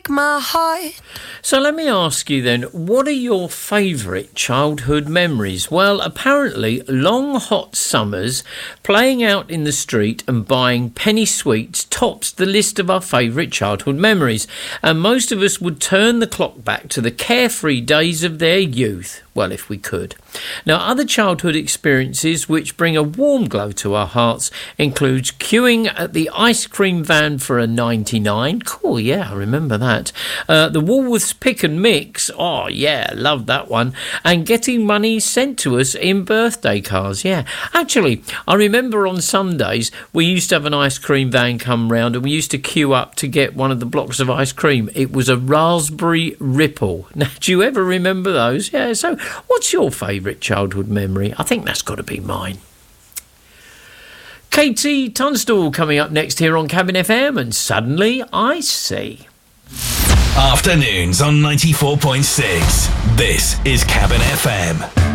break my heart. So let me ask you then, what are your favourite childhood memories? Well, apparently long hot summers, playing out in the street and buying penny sweets tops the list of our favourite childhood memories. And most of us would turn the clock back to the carefree days of their youth. Well, if we could. Now, other childhood experiences which bring a warm glow to our hearts includes queuing at the ice cream van for a 99. Cool, yeah, I remember that. The Woolworths Pick and Mix. Oh, yeah, love that one. And getting money sent to us in birthday cards, yeah. Actually, I remember on Sundays we used to have an ice cream van come round and we used to queue up to get one of the blocks of ice cream. It was a raspberry ripple. Now, do you ever remember those? Yeah, so what's your favourite childhood memory? I think that's got to be mine. Katie Tunstall coming up next here on Cabin FM, and Suddenly I See. Afternoons on 94.6. This is Cabin FM.